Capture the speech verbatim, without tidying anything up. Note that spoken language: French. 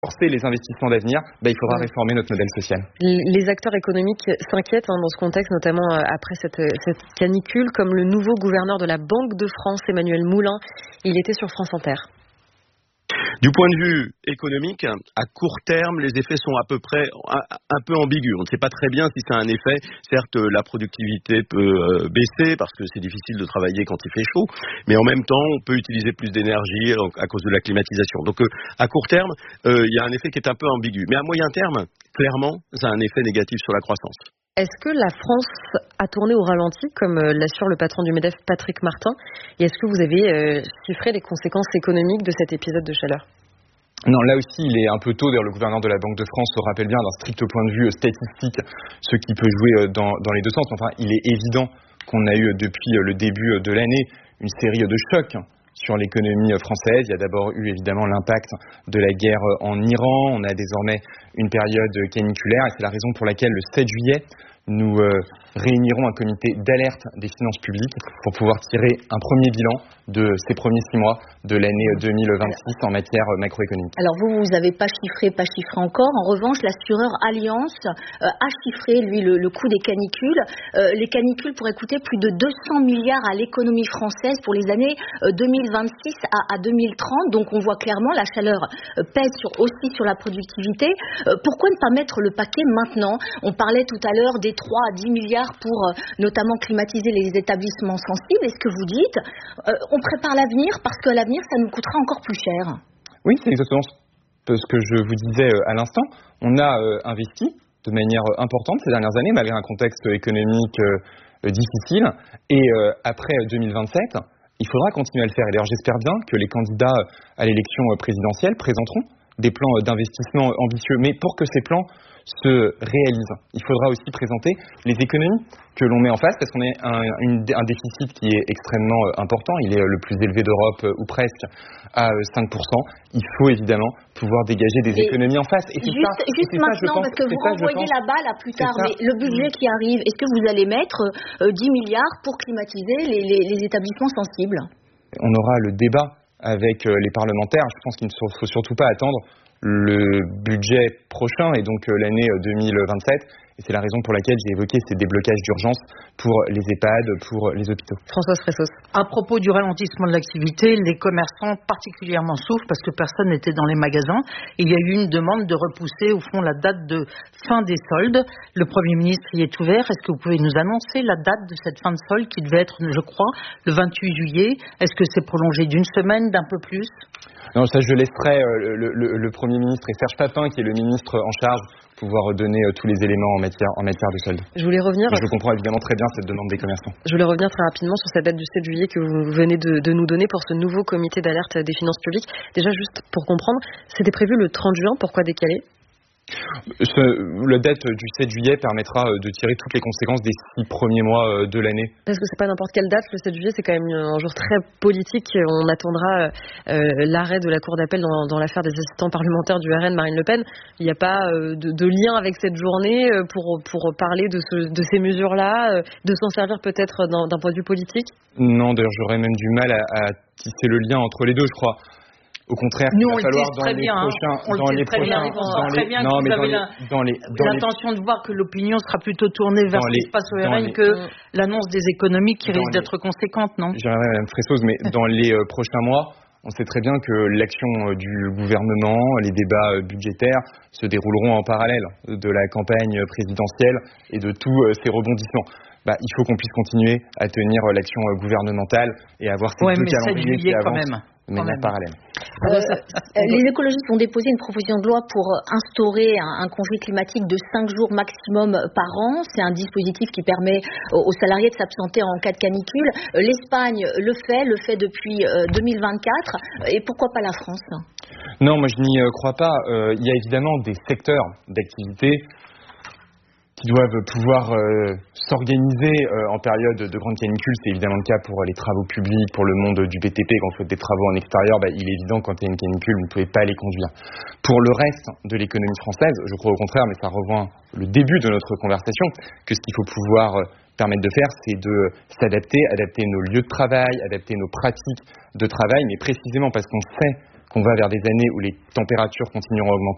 forcer les investissements d'avenir, bah, il faudra réformer notre modèle social. Les acteurs économiques s'inquiètent hein, dans ce contexte, notamment après cette, cette canicule, comme le nouveau gouverneur de la Banque de France, Emmanuel Moulin. Il était sur France Inter. Du point de vue économique, à court terme, les effets sont à peu près un, un peu ambigus. On ne sait pas très bien si ça a un effet. Certes, la productivité peut euh, baisser parce que c'est difficile de travailler quand il fait chaud, mais en même temps, on peut utiliser plus d'énergie à cause de la climatisation. Donc, euh, à court terme, euh, il y a un effet qui est un peu ambigu. Mais à moyen terme, clairement, ça a un effet négatif sur la croissance. Est-ce que la France a tourné au ralenti, comme l'assure le patron du MEDEF, Patrick Martin? Et est-ce que vous avez euh, chiffré les conséquences économiques de cet épisode de chaleur? Non, là aussi, il est un peu tôt. D'ailleurs, le gouverneur de la Banque de France se rappelle bien d'un strict point de vue statistique, ce qui peut jouer dans, dans les deux sens. Enfin, il est évident qu'on a eu depuis le début de l'année une série de chocs sur l'économie française. Il y a d'abord eu évidemment l'impact de la guerre en Iran. On a désormais une période caniculaire et c'est la raison pour laquelle le sept juillet, nous euh, réunirons un comité d'alerte des finances publiques pour pouvoir tirer un premier bilan de ces premiers six mois de l'année deux mille vingt-six en matière macroéconomique. Alors vous, vous n'avez pas chiffré, pas chiffré encore. En revanche, l'assureur Allianz euh, a chiffré, lui, le, le coût des canicules. Euh, les canicules pourraient coûter plus de deux cents milliards à l'économie française pour les années euh, deux mille vingt-six à, à deux mille trente. Donc on voit clairement la chaleur euh, pèse sur, aussi sur la productivité. Euh, pourquoi ne pas mettre le paquet maintenant? On parlait tout à l'heure des trois à dix milliards pour euh, notamment climatiser les établissements sensibles. Est-ce que vous dites euh, on prépare l'avenir parce que l'avenir ça nous coûtera encore plus cher? Oui, c'est exactement ce que je vous disais à l'instant. On a euh, investi de manière importante ces dernières années malgré un contexte économique euh, difficile et euh, après deux mille vingt-sept il faudra continuer à le faire et d'ailleurs j'espère bien que les candidats à l'élection présidentielle présenteront des plans d'investissement ambitieux mais pour que ces plans se réalise. Il faudra aussi présenter les économies que l'on met en face parce qu'on a un, une, un déficit qui est extrêmement important. Il est le plus élevé d'Europe ou presque à cinq pour cent. Il faut évidemment pouvoir dégager des et économies en face. Et c'est juste ça, juste et maintenant, ça, parce que vous ça, renvoyez la balle à plus tard, mais le budget qui arrive, est-ce que vous allez mettre euh, dix milliards pour climatiser les, les, les établissements sensibles? On aura le débat avec les parlementaires. Je pense qu'il ne faut surtout pas attendre le budget prochain et donc l'année deux mille vingt-sept. Et c'est la raison pour laquelle j'ai évoqué ces déblocages d'urgence pour les EHPAD, pour les hôpitaux. Françoise Fressos. À propos du ralentissement de l'activité, les commerçants particulièrement souffrent parce que personne n'était dans les magasins. Il y a eu une demande de repousser au fond la date de fin des soldes. Le Premier ministre y est ouvert. Est-ce que vous pouvez nous annoncer la date de cette fin de solde qui devait être, je crois, le vingt-huit juillet? Est-ce que c'est prolongé d'une semaine, d'un peu plus? Non, ça je laisserai euh, le, le, le Premier ministre et Serge Papin, qui est le ministre en charge, pouvoir donner euh, tous les éléments en matière, en matière de solde. Je voulais revenir. Je comprends évidemment très bien cette demande des commerçants. Je voulais revenir très rapidement sur cette date du sept juillet que vous venez de, de nous donner pour ce nouveau comité d'alerte des finances publiques. Déjà, juste pour comprendre, c'était prévu le trente juin, pourquoi décaler? Ce, la date du sept juillet permettra de tirer toutes les conséquences des six premiers mois de l'année. Parce que c'est pas n'importe quelle date, le sept juillet, c'est quand même un jour très politique. On attendra euh, l'arrêt de la Cour d'appel dans, dans l'affaire des assistants parlementaires du R N, Marine Le Pen. Il n'y a pas euh, de, de lien avec cette journée pour, pour parler de, ce, de ces mesures-là, euh, de s'en servir peut-être d'un, d'un point de vue politique? Non, d'ailleurs, j'aurais même du mal à, à tisser le lien entre les deux, je crois. Au contraire, nous il va on falloir le dans très les bien, prochains, on dans le les très prochains, bien, dans très les, bien non, que mais vous avez dans les, dans les, l'intention de voir que l'opinion sera plutôt tournée vers dans ce qui les, se passe au R N les, que mmh. l'annonce des économies qui risque d'être conséquente, non? J'aimerais Madame Fressos, mais dans les euh, prochains mois, on sait très bien que l'action euh, du gouvernement, les débats euh, budgétaires se dérouleront en parallèle de la campagne présidentielle et de tous euh, ces rebondissements. Bah, il faut qu'on puisse continuer à tenir euh, l'action euh, gouvernementale et avoir ces ouais, deux calendriers qui avancent. Quand même. De manière parallèle. Euh, les écologistes ont déposé une proposition de loi pour instaurer un, un congé climatique de cinq jours maximum par an. C'est un dispositif qui permet aux salariés de s'absenter en cas de canicule. L'Espagne le fait, le fait depuis deux mille vingt-quatre. Et pourquoi pas la France? Non, moi je n'y crois pas. Euh, il y a évidemment des secteurs d'activité qui doivent pouvoir euh, s'organiser euh, en période de grande canicule. C'est évidemment le cas pour les travaux publics, pour le monde du B T P. Quand vous faites des travaux en extérieur, bah, il est évident quand il y a une canicule, vous ne pouvez pas les conduire. Pour le reste de l'économie française, je crois au contraire, mais ça rejoint le début de notre conversation, que ce qu'il faut pouvoir permettre de faire, c'est de s'adapter, adapter nos lieux de travail, adapter nos pratiques de travail, mais précisément parce qu'on sait qu'on va vers des années où les températures continueront à augmenter.